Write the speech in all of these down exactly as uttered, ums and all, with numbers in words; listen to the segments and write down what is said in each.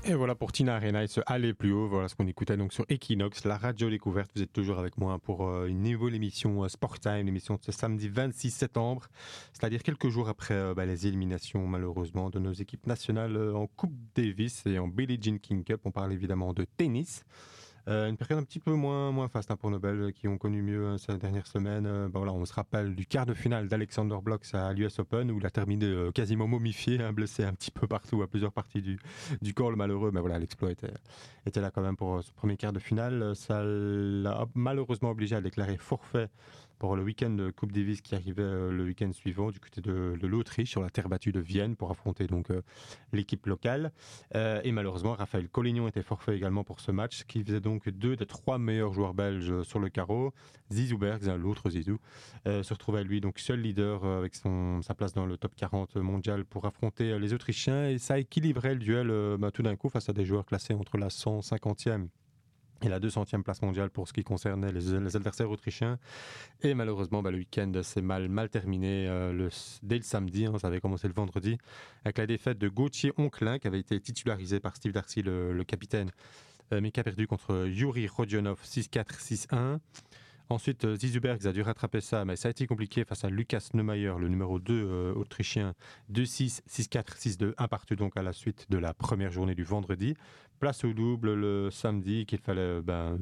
Et voilà pour Tina Arena et ce Aller plus haut, voilà ce qu'on écoutait donc sur Equinox, la radio découverte. Vous êtes toujours avec moi pour euh, une nouvelle émission euh, Sport Time, l'émission de ce samedi vingt-six septembre, c'est-à-dire quelques jours après euh, bah, les éliminations malheureusement de nos équipes nationales euh, en Coupe Davis et en Billie Jean King Cup. On parle évidemment de tennis. Euh, une période un petit peu moins, moins faste hein, pour nos Belges qui ont connu mieux hein, ces dernières semaines. Euh, ben voilà, on se rappelle du quart de finale d'Alexander Blocks à l'U S Open où il a terminé euh, quasiment momifié, hein, blessé un petit peu partout à plusieurs parties du, du corps, le malheureux. Mais voilà, l'exploit était, était là quand même pour euh, ce premier quart de finale. Ça l'a malheureusement obligé à déclarer forfait pour le week-end de Coupe Davis qui arrivait euh, le week-end suivant du côté de, de l'Autriche sur la terre battue de Vienne pour affronter donc euh, l'équipe locale. Euh, et malheureusement, Raphaël Collignon était forfait également pour ce match, ce qui faisait donc deux des trois meilleurs joueurs belges sur le carreau. Zizou Bergs, l'autre Zizou, euh, se retrouvait lui donc seul leader euh, avec son, sa place dans le top quarante mondial pour affronter euh, les Autrichiens. Et ça équilibrait le duel euh, bah, tout d'un coup face à des joueurs classés entre la cent cinquantième et la deux centième place mondiale pour ce qui concernait les, les adversaires autrichiens. Et malheureusement, bah, le week-end s'est mal, mal terminé euh, le, dès le samedi. Hein, ça avait commencé le vendredi avec la défaite de Gauthier Oncelin qui avait été titularisé par Steve Darcy, le, le capitaine, euh, mais qui a perdu contre Yuri Rodionov six quatre six un. Ensuite, euh, Zizou Bergs a dû rattraper ça, mais ça a été compliqué face à Lukas Neumayer, le numéro deux euh, autrichien, deux six, six quatre, six deux, un partout donc à la suite de la première journée du vendredi. Place au double le samedi qu'il fallait ben,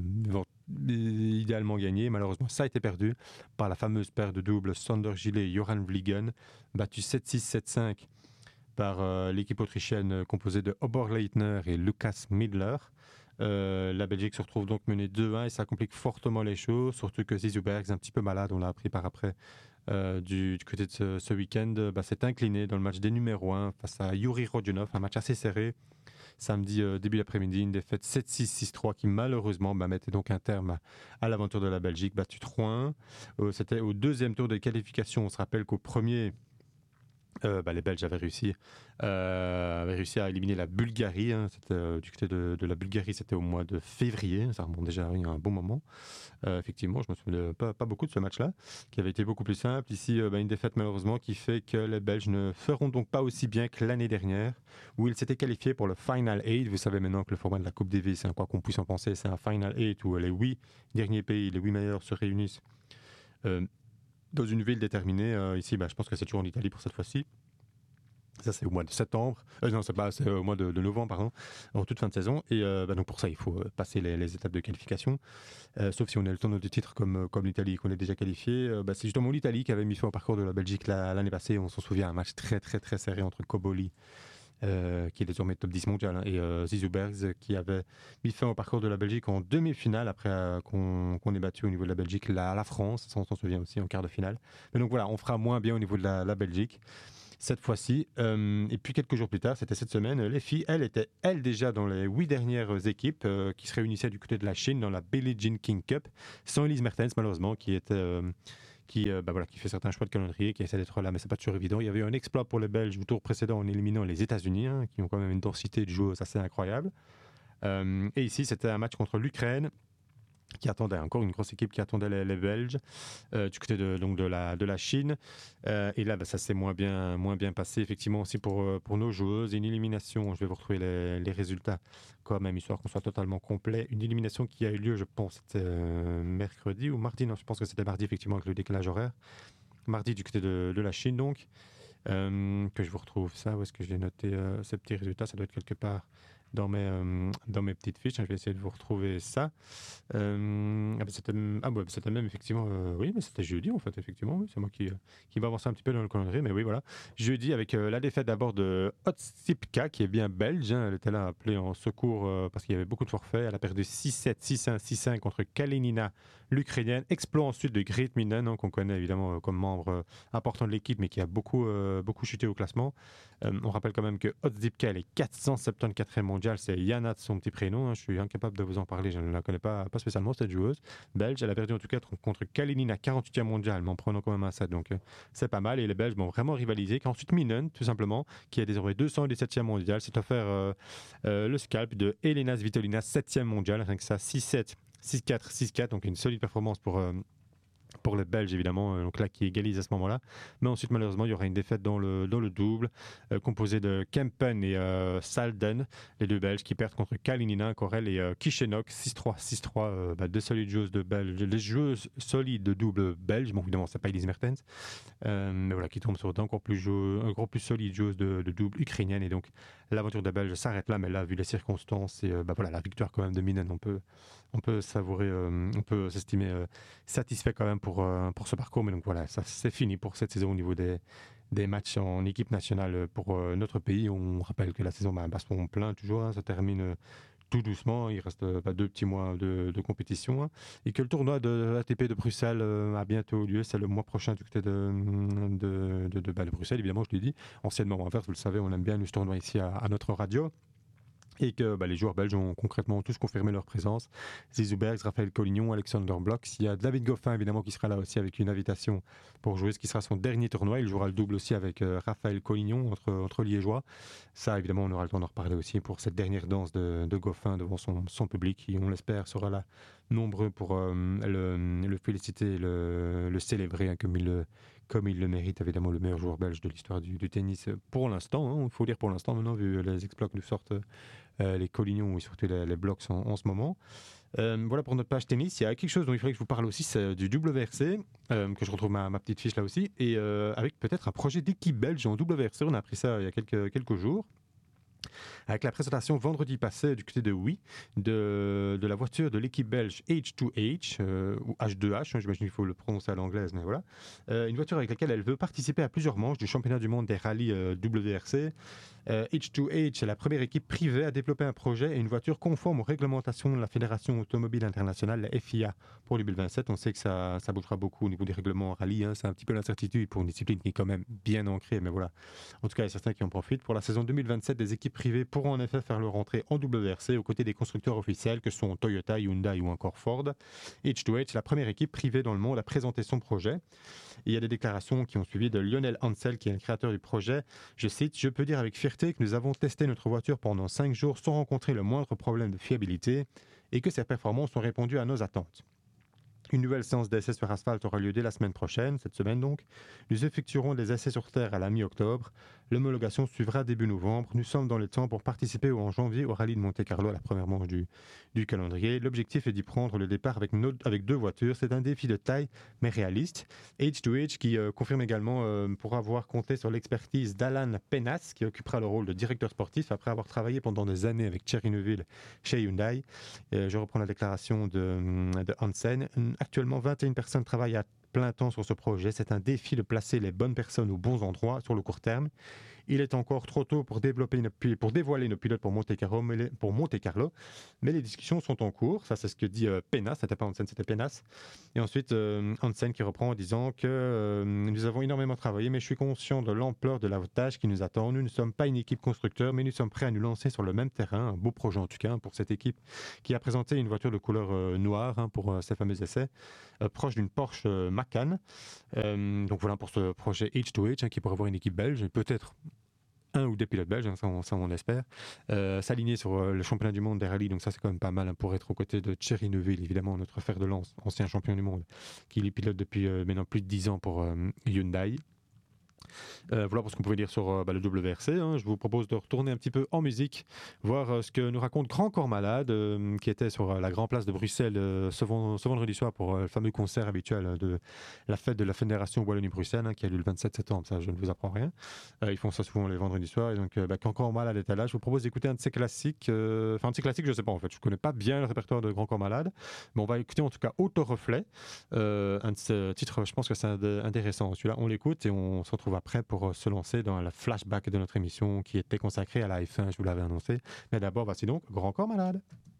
idéalement gagner. Malheureusement, ça a été perdu par la fameuse paire de doubles Sander Gillet et Joran Vliegen, battu sept six, sept cinq par euh, l'équipe autrichienne composée de Oberleitner et Lukas Midler. Euh, la Belgique se retrouve donc menée deux un et ça complique fortement les choses, surtout que Zizou Bergs, un petit peu malade, on l'a appris par après, euh, du, du côté de ce, ce week-end, bah, s'est incliné dans le match des numéros un face à Yuri Rodionov, un match assez serré. Samedi, euh, début d'après-midi, une défaite sept six, six trois qui malheureusement bah, mettait donc un terme à, à l'aventure de la Belgique, battue trois un. Euh, c'était au deuxième tour de qualification. On se rappelle qu'au premier... Euh, bah, les Belges avaient réussi, euh, avaient réussi à éliminer la Bulgarie. Hein. C'était, euh, du côté de, de la Bulgarie, c'était au mois de février. Ça remonte déjà il y a un bon moment. Euh, effectivement, je me souviens de, pas, pas beaucoup de ce match-là, qui avait été beaucoup plus simple. Ici, euh, bah, une défaite malheureusement qui fait que les Belges ne feront donc pas aussi bien que l'année dernière, où ils s'étaient qualifiés pour le Final eight. Vous savez maintenant que le format de la Coupe Davis, hein, quoi qu'on puisse en penser, c'est un Final eight où les huit derniers pays, les huit meilleurs se réunissent. Euh, dans une ville déterminée. Euh, ici, bah, je pense que c'est toujours en Italie pour cette fois-ci. Ça, c'est au mois de septembre. Euh, non, c'est pas, c'est au mois de, de novembre, pardon, en toute fin de saison. Et euh, bah, donc pour ça, il faut passer les, les étapes de qualification. Euh, sauf si on a le temps de titres comme, comme l'Italie, qu'on est déjà qualifié. Euh, bah, c'est justement l'Italie qui avait mis fin au parcours de la Belgique la, l'année passée. On s'en souvient, un match très, très, très serré entre Koboli, Euh, qui est désormais top dix mondial, hein, et euh, Zizou Bergs qui avait mis fin au parcours de la Belgique en demi-finale après euh, qu'on, qu'on ait battu au niveau de la Belgique la, la France, ça on s'en souvient aussi en quart de finale. Mais donc voilà, on fera moins bien au niveau de la, la Belgique cette fois-ci. Euh, et puis quelques jours plus tard, c'était cette semaine, les filles, elles étaient elles déjà dans les huit dernières équipes euh, qui se réunissaient du côté de la Chine dans la Billie Jean King Cup, sans Elise Mertens malheureusement qui était... Euh, qui, euh, bah voilà, qui fait certains choix de calendrier, qui essaie d'être là, mais c'est pas toujours évident. Il y avait eu un exploit pour les Belges au tour précédent en éliminant les États-Unis, hein, qui ont quand même une densité de joueuses assez incroyable. Euh, et ici, c'était un match contre l'Ukraine, qui attendait encore une grosse équipe qui attendait les, les Belges euh, du côté de, donc de, la, de la Chine. Euh, et là, bah, ça s'est moins bien, moins bien passé, effectivement, aussi pour, pour nos joueuses. Une élimination, je vais vous retrouver les, les résultats quand même, histoire qu'on soit totalement complet. Une élimination qui a eu lieu, je pense, c'était euh, mercredi ou mardi. Non, je pense que c'était mardi, effectivement, avec le décalage horaire. Mardi du côté de, de la Chine, donc. Euh, que je vous retrouve ça. Où est-ce que j'ai noté euh, ces petits résultats? Ça doit être quelque part dans mes, euh, dans mes petites fiches. Je vais essayer de vous retrouver ça. Euh, ah, bah, c'était, ah bah, c'était même effectivement... Euh, oui, mais c'était jeudi en fait, effectivement. Oui, c'est moi qui, euh, qui va avancer un petit peu dans le calendrier. Mais oui, voilà. Jeudi avec euh, la défaite d'abord de Otsipka, qui est bien belge. Hein. Elle était là appelée en secours euh, parce qu'il y avait beaucoup de forfaits. Elle a perdu six sept, six un, six cinq contre Kalinina, l'Ukrainienne. Exploit ensuite de Greet Minen, hein, qu'on connaît évidemment euh, comme membre euh, important de l'équipe, mais qui a beaucoup, euh, beaucoup chuté au classement. Euh, on rappelle quand même que Otsipka, elle est quatre cent soixante-quatrième mondiale. C'est Yana de son petit prénom. Hein. Je suis incapable de vous en parler. Je ne la connais pas, pas spécialement, cette joueuse belge. Elle a perdu en tout cas contre Kalinina, quarante-huitième mondiale, mais en prenant quand même un set. Donc euh, c'est pas mal. Et les Belges vont vraiment rivaliser. Ensuite, Minen, tout simplement, qui est désormais deux cent dix-septième mondiale, s'est offert euh, euh, le scalp de Elena Svitolina, septième mondiale. Rien que ça, six sept, six quatre, six quatre. Donc une solide performance pour. Euh, pour les Belges évidemment, donc là qui égalise à ce moment-là. Mais ensuite malheureusement il y aura une défaite dans le, dans le double, euh, composé de Kempen et euh, Salden, les deux Belges qui perdent contre Kalinina, Corel et euh, Kishenok, six trois, six trois, euh, bah, deux solides joueuses de Belges, les joueuses solides de double belge, bon évidemment c'est pas Elise Mertens, euh, mais voilà, qui tombe sur encore plus, jou- encore plus solide joueuse de, de double ukrainienne, et donc l'aventure des Belges s'arrête là, mais là vu les circonstances et euh, bah, voilà, la victoire quand même de Minen, on peut, on peut savourer, euh, on peut s'estimer euh, satisfait quand même pour, euh, pour ce parcours. Mais donc voilà, ça c'est fini pour cette saison au niveau des, des matchs en équipe nationale pour euh, notre pays. On rappelle que la saison bah, bat son plein toujours, hein, ça termine euh, tout doucement. Il reste euh, bah, deux petits mois de, de compétition, hein, et que le tournoi de A T P de Bruxelles euh, a bientôt lieu. C'est le mois prochain du côté de, de, de, de, bah, de Bruxelles, évidemment, je l'ai dit. Anciennement Anvers, vous le savez, on aime bien nous ce tournoi ici à, à notre radio. Et que bah, les joueurs belges ont concrètement tous confirmé leur présence. Zizou Bergs, Raphaël Collignon, Alexander Blok. Il y a David Goffin évidemment qui sera là aussi avec une invitation pour jouer ce qui sera son dernier tournoi. Il jouera le double aussi avec euh, Raphaël Collignon entre, entre Liégeois. Ça évidemment on aura le temps d'en reparler aussi pour cette dernière danse de, de Goffin devant son, son public qui on l'espère sera là nombreux pour euh, le, le féliciter et le, le célébrer hein, comme il le comme il le mérite, évidemment le meilleur joueur belge de l'histoire du, du tennis pour l'instant, il hein, faut dire pour l'instant maintenant vu les exploits que nous sortent euh, les Collignons et surtout les, les Blocs en, en ce moment. Euh, voilà pour notre page tennis. Il y a quelque chose dont il faudrait que je vous parle aussi, c'est du W R C, euh, que je retrouve ma, ma petite fiche là aussi, et euh, avec peut-être un projet d'équipe belge en W R C. On a appris ça il y a quelques, quelques jours, avec la présentation vendredi passé du côté de Oui de, de la voiture de l'équipe belge H deux H euh, ou H deux H, hein, j'imagine qu'il faut le prononcer à l'anglaise, mais voilà, euh, une voiture avec laquelle elle veut participer à plusieurs manches du championnat du monde des rallyes euh, W R C. Euh, H deux H est la première équipe privée à développer un projet et une voiture conforme aux réglementations de la Fédération automobile internationale, la F I A, pour deux mille vingt-sept. On sait que ça, ça bougera beaucoup au niveau des règlements rallye, hein, c'est un petit peu l'incertitude pour une discipline qui est quand même bien ancrée, mais voilà, en tout cas il y a certains qui en profitent. Pour la saison deux mille vingt-sept, des équipes privées pourront en effet faire leur entrée en W R C aux côtés des constructeurs officiels que sont Toyota, Hyundai ou encore Ford. H deux H, la première équipe privée dans le monde à présenter son projet. Et il y a des déclarations qui ont suivi de Lionel Hansel, qui est le créateur du projet. Je cite: "Je peux dire avec fierté que nous avons testé notre voiture pendant cinq jours sans rencontrer le moindre problème de fiabilité et que ses performances ont répondu à nos attentes. Une nouvelle séance d'essais sur asphalte aura lieu dès la semaine prochaine, cette semaine donc. Nous effectuerons des essais sur terre à la mi-octobre. L'homologation suivra début novembre. Nous sommes dans les temps pour participer en janvier au rallye de Monte-Carlo, à la première manche du, du calendrier. L'objectif est d'y prendre le départ avec, no- avec deux voitures. C'est un défi de taille, mais réaliste." H deux H qui euh, confirme également euh, pour avoir compté sur l'expertise d'Alan Penas, qui occupera le rôle de directeur sportif après avoir travaillé pendant des années avec Thierry Neuville chez Hyundai. Euh, je reprends la déclaration de, de Hansen. Actuellement, vingt et une personnes travaillent à plein temps sur ce projet. C'est un défi de placer les bonnes personnes aux bons endroits sur le court terme. Il est encore trop tôt pour, développer une, pour dévoiler nos pilotes pour Monte-Carlo, mais les, pour Monte-Carlo, mais les discussions sont en cours. Ça, c'est ce que dit euh, Penas. C'était pas Hansen, c'était Penas. Et ensuite, euh, Hansen qui reprend en disant que euh, nous avons énormément travaillé, mais je suis conscient de l'ampleur de la tâche qui nous attend. Nous ne sommes pas une équipe constructeur, mais nous sommes prêts à nous lancer sur le même terrain. Un beau projet en tout cas pour cette équipe qui a présenté une voiture de couleur euh, noire hein, pour euh, ces fameux essais, euh, proche d'une Porsche euh, Macan. Euh, donc voilà pour ce projet H deux H hein, qui pourrait avoir une équipe belge et peut-être un ou des pilotes belges, hein, ça, on, ça on espère, euh, s'aligner sur euh, le championnat du monde des rallyes, donc ça c'est quand même pas mal hein, pour être aux côtés de Thierry Neuville, évidemment notre fer de lance, ancien champion du monde, qui est pilote depuis euh, maintenant plus de dix ans pour euh, Hyundai. Euh, voilà pour ce qu'on pouvait dire sur euh, bah, le W R C. Hein. Je vous propose de retourner un petit peu en musique, voir euh, ce que nous raconte Grand Corps Malade, euh, qui était sur euh, la Grand Place de Bruxelles euh, ce, vend- ce vendredi soir pour euh, le fameux concert habituel de la fête de la Fédération Wallonie-Bruxelles, hein, qui a lieu le vingt-sept septembre. Ça, je ne vous apprends rien. Euh, ils font ça souvent les vendredis soirs. Et donc, euh, bah, Grand Corps Malade était là. Je vous propose d'écouter un de ses classiques. Euh, Enfin, un de ses classiques, je ne sais pas en fait. Je ne connais pas bien le répertoire de Grand Corps Malade. Mais on va écouter en tout cas Auto-Reflet. Euh, un de ces titres, je pense que c'est intéressant. Celui-là, on l'écoute et on se retrouve après pour se lancer dans le flashback de notre émission qui était consacrée à la F un, je vous l'avais annoncé. Mais d'abord, voici donc Grand Corps Malade.